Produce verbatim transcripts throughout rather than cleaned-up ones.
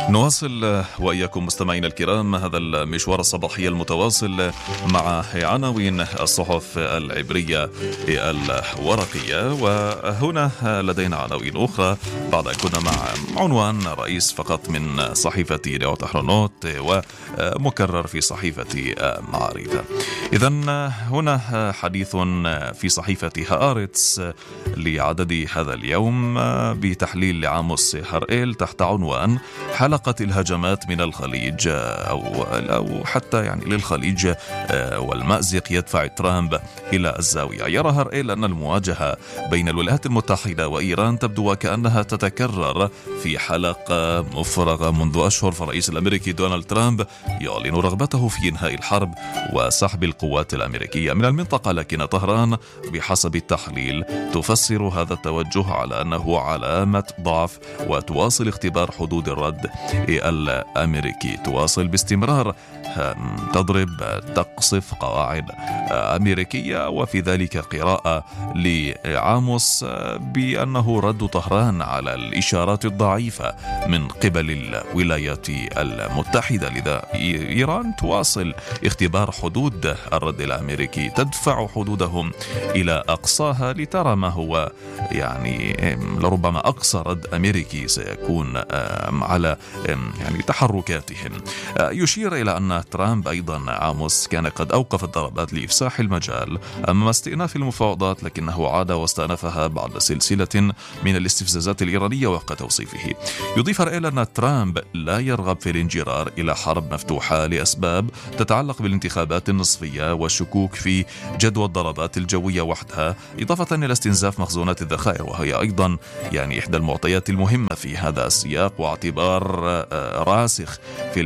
نواصل وإياكم مستمعينا الكرام هذا المشوار الصباحي المتواصل مع عناوين الصحف العبرية الورقية، وهنا لدينا عناوين أخرى بعد أن كنا مع عنوان رئيس فقط من صحيفة يديعوت أحرنوت ومكرر في صحيفة معارف. إذن هنا حديث في صحيفة هآرتس لعدد هذا اليوم بتحليل لعاموس هرائيل تحت عنوان حلقة الهجمات من الخليج أو, أو حتى يعني للخليج والمأزق يدفع ترامب إلى الزاوية. يرى هرائيل أن المواجهة بين الولايات المتحدة وإيران تبدو وكأنها تتكرر في حلقة مفرغة منذ أشهر، فالرئيس الأمريكي دونالد ترامب يعلن رغبته في إنهاء الحرب وسحب القوات الأمريكية من المنطقة، لكن طهران بحسب التحليل تفسر هذا التوجه على أنه علامة ضعف وتواصل اختبار حدود الرد الأمريكي. تواصل باستمرار تضرب تقصف قواعد أمريكية، وفي ذلك قراءة لعاموس بأنه رد طهران على الإشارات الضعيفة من قبل الولايات المتحدة. لذا إيران تواصل اختبار حدود الرد الأمريكي، تدفع حدودهم إلى أقصاها لترى ما هو يعني لربما أقصى رد أمريكي سيكون على يعني تحركاتهم. يشير إلى أن ترامب أيضا عاموس كان قد أوقف الضربات لإفساح المجال أمام استئناف المفاوضات، لكنه عاد واستأنفها بعد سلسلة من الاستفزازات الإيرانية وفق توصيفه. يضيف رائل أن ترامب لا يرغب في الانجرار إلى حرب مفتوحة لأسباب تتعلق بالانتخابات النصفية والشكوك في جدوى الضربات الجوية وحدها، إضافة إلى استنزاف مخزونات الذخائر، وهي أيضا يعني إحدى المعطيات المهمة في هذا السياق واعتبار راسخ في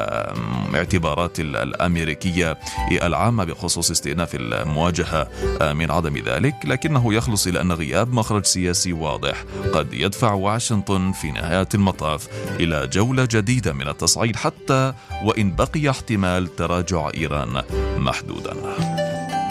الاعتبارات الأمريكية العامة بخصوص استئناف المواجهة من عدم ذلك، لكنه يخلص إلى أن غياب مخرج سياسي واضح قد يدفع واشنطن في نهاية المطاف إلى جولة جديدة من التصعيد، حتى وإن بقي احتمال تراجع إيران محدودا.